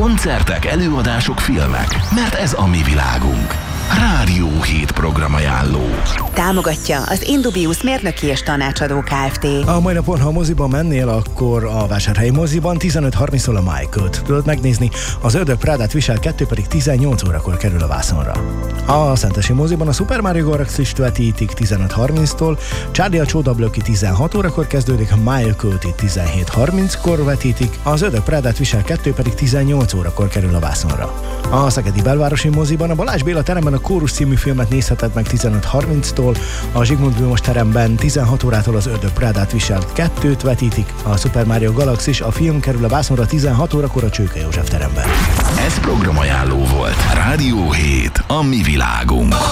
koncertek, előadások, filmek, mert ez a mi világunk. Rádió 7 programajánló. Támogatja az Indubius mérnöki és tanácsadó Kft. A mai napon, ha a moziban mennél, akkor a Vásárhelyi moziban 15:30-tól a Michael-t tudod megnézni, az Ördög Prádát visel 2 pedig 18 órakor kerül a vászonra. A Szentesi moziban a Super Mario Galaxist vetítik 15:30-tól, Charlie a Csodablöki 16 órakor kezdődik, a Michael-t itt 17:30-kor vetítik, az Ördög Prádát visel 2 pedig 18 órakor kerül a vászonra. A Szegedi Belvárosi moziban a Balázs Béla teremben a Kórus című filmet nézheted meg 15:30-tól, a Zsigmond Vilmos teremben 16 órától az Ördög Prádát viselt 2-t vetítik, a Super Mario Galaxis, a film kerül a vászonra 16 órakor a Csőke József teremben. Ez programajánló volt. Rádió 7, a mi világunk.